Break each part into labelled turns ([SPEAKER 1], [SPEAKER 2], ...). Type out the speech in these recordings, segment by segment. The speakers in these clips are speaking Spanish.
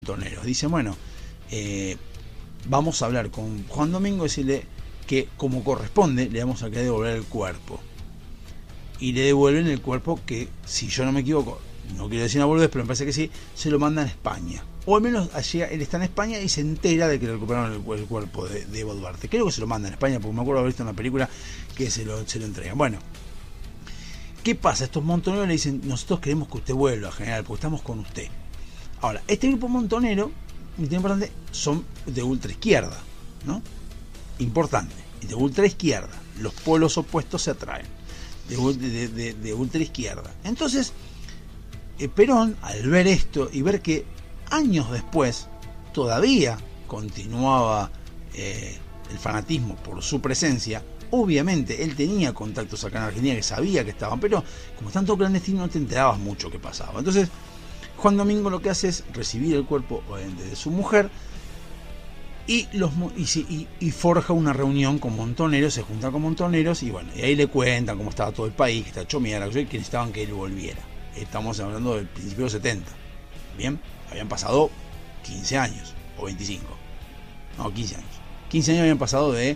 [SPEAKER 1] montoneros. Dice, bueno, vamos a hablar con Juan Domingo y decirle que como corresponde le vamos a querer devolver el cuerpo. Y le devuelven el cuerpo que, si yo no me equivoco, no quiero decir una boludez, pero me parece que sí, se lo mandan a España. O al menos allí él está en España y se entera de que le recuperaron el cuerpo de Evo Duarte. Creo que se lo mandan a España, porque me acuerdo haber visto en una película que se lo entregan. Bueno, ¿qué pasa? Estos montoneros le dicen, nosotros queremos que usted vuelva, general, porque estamos con usted. Ahora, este grupo montonero, muy importante, son de ultra izquierda, ¿no? Importante, de ultra izquierda. Los polos opuestos se atraen, de ultra izquierda. Entonces, Perón, al ver esto y ver que años después todavía continuaba el fanatismo por su presencia, obviamente él tenía contactos acá en Argentina que sabía que estaban, pero como están todos clandestinos no te enterabas mucho qué pasaba. Entonces Juan Domingo lo que hace es recibir el cuerpo de su mujer y forja una reunión con montoneros, se junta con montoneros y bueno, y ahí le cuentan cómo estaba todo el país, que está hecho mierda, que necesitaban que él volviera. Estamos hablando del principio de los 70. Bien, habían pasado 15 años o 25. No, 15 años. 15 años habían pasado del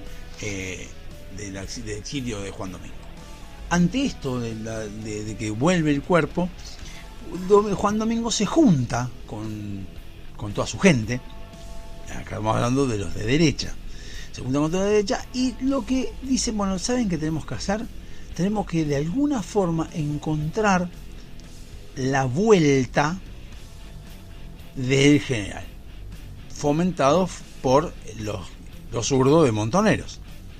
[SPEAKER 1] exilio de Juan Domingo. Ante esto de que vuelve el cuerpo, Juan Domingo se junta con toda su gente. Acá estamos hablando de los de derecha. Se junta con toda la derecha y lo que dice, bueno, ¿saben qué tenemos que hacer? Tenemos que de alguna forma encontrar la vuelta del general, fomentado por los zurdos de montoneros.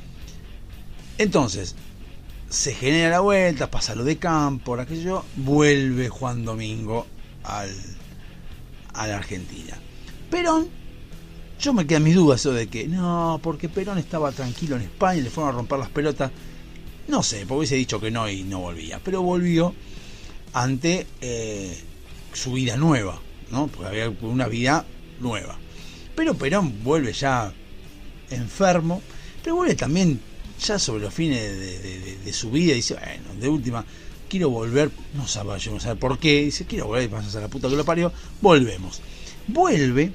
[SPEAKER 1] Entonces se genera la vuelta, pasa lo de Campo, aquello, vuelve Juan Domingo a la Argentina. Perón, yo me quedan mis dudas eso de que no, porque Perón estaba tranquilo en España y le fueron a romper las pelotas. No sé, porque hubiese dicho que no y no volvía, pero volvió ante su vida nueva, ¿no? Porque había una vida nueva. Pero Perón vuelve ya enfermo, pero vuelve también ya sobre los fines de su vida y dice, bueno, de última, quiero volver, no sabe por qué, dice, quiero volver, pasas a la puta que lo parió, volvemos. Vuelve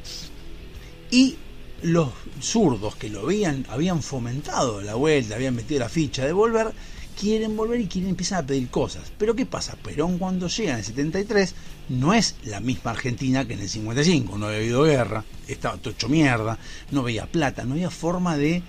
[SPEAKER 1] y los zurdos que lo habían fomentado la vuelta, habían metido la ficha de volver, quieren volver y empiezan a pedir cosas. Pero ¿qué pasa? Perón cuando llega en el 73 no es la misma Argentina que en el 55, no había habido guerra, estaba todo hecho mierda, no había plata, no había forma de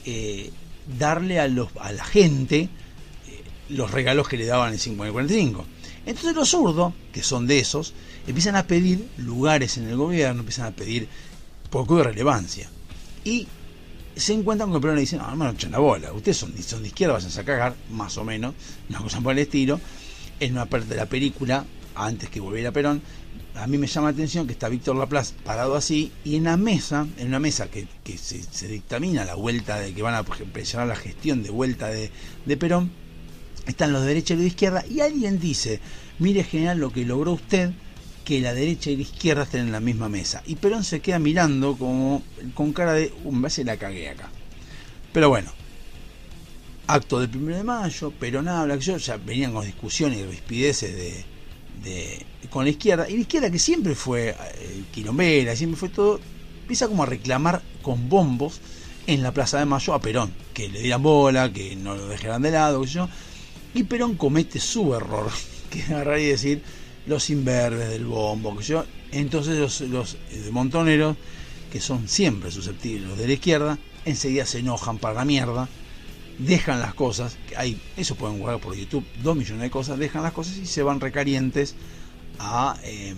[SPEAKER 1] darle a la gente los regalos que le daban en el 50 y el 45. Entonces los zurdos, que son de esos, empiezan a pedir lugares en el gobierno, empiezan a pedir poco de relevancia. Y se encuentran con que Perón le dice, no, no echen la bola, ustedes son de izquierda, vayan a cagar, más o menos, una cosa por el estilo. En una parte de la película, antes que volviera Perón, a mí me llama la atención que está Víctor Laplace parado así, y en una mesa que se dictamina la vuelta de que van a presionar la gestión de vuelta de Perón, están los de derecha y los de izquierda, y alguien dice, mire general lo que logró usted, que la derecha y la izquierda estén en la misma mesa. Y Perón se queda mirando como con cara de, me parece la cagué acá. Pero bueno, acto del 1 de mayo, Perón habla, que ya venían con discusiones y rispideces con la izquierda, y la izquierda que siempre fue quilombera, siempre fue todo, empieza como a reclamar con bombos en la Plaza de Mayo a Perón, que le dieran bola, que no lo dejaran de lado, y Perón comete su error, que es agarrar y decir, los imberbes del bombo, entonces los montoneros, que son siempre susceptibles, los de la izquierda, enseguida se enojan para la mierda, dejan las cosas, eso pueden guardar por YouTube, 2 millones de cosas, dejan las cosas y se van recalientes a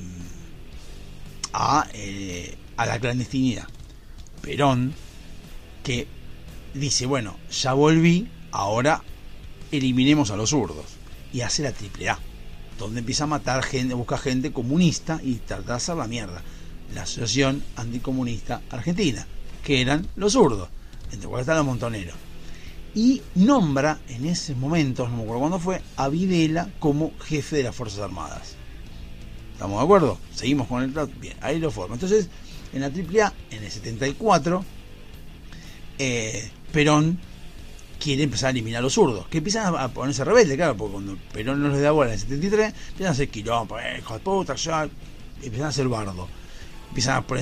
[SPEAKER 1] la clandestinidad. Perón, que dice, bueno, ya volví, ahora eliminemos a los zurdos, y hace la AAA, donde empieza a matar gente, busca gente comunista y trata de hacer la mierda. La Asociación Anticomunista Argentina, que eran los zurdos, entre cuales están los montoneros. Y nombra en ese momento, no me acuerdo cuándo fue, a Videla como jefe de las Fuerzas Armadas. ¿Estamos de acuerdo? Seguimos con el plato. Bien, ahí lo forma. Entonces, en la AAA, en el 74, Perón quiere empezar a eliminar a los zurdos, que empiezan a ponerse rebeldes, claro, porque cuando Perón no les da bola en el 73, empiezan a hacer quilombo, hijo de puta, ya empiezan a hacer bardo. empiezan a poner